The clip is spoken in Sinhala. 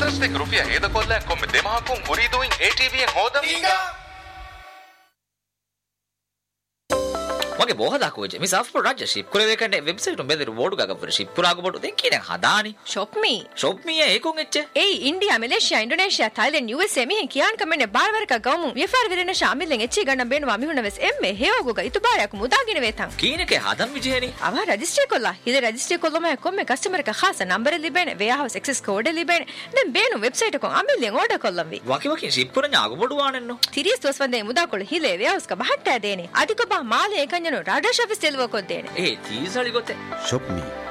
interest එක රුපියල් හේද කොල්ල කොම්මෙ දෙමහකුම් උරිදුයින් ATV en හොදම මගේ බොහොදක් වෙච්ච මේ සාෆ්ට් රාජ්‍ය ෂිප් කරේ කන්නේ වෙබ්සයිට් එක බෙදලා බෝඩ් ගාක වර ෂිප් පුරාග බෝඩ් දෙන් කියන හදානි shopme ඒකුන් එච්ච ඒ ඉන්දියා මැලේසියා ඉන්ඩෝනේසියා තායිලන්ඩ් USA මෙහෙන් කියාන් කමෙන්නේ බාරවරක ගවමු විෆාර විරෙන ශාමිලෙන් එච්චි ගන්න බේනවා මිහුනවස් එම්මේ හේවගුග ඉතුබාරයක් මුදාගෙන වේතන් කීනකේ හදම් විජේනි අව රජිස්ටර් කොල්ලා හිද රජිස්ටර් කොල්ලම කොම්මේ කස්ටමර් එක ખાસ නම්බර ලිබෙන වෙයාහවස් ඇක්සස් කෝඩ් ලිබෙන දැන් බේනු වෙබ්සයිට් එකෙන් අමිලෙන් ඕඩර් කොල්ලම් වේ වකි ෂිප් පුර ඥාග බෝඩ් වානෙන්නෝ තිරිස් දවස් වන්දේ මුදා කොළ හිලේ වෙයාහවස් ක බහට්ටා දේනේ අධික බා මාලේ එකන්ජනෝ රාඩා ශොෆිස් දෙලුව කොද්දේනේ ඒ තීසලි ගොතේ shopme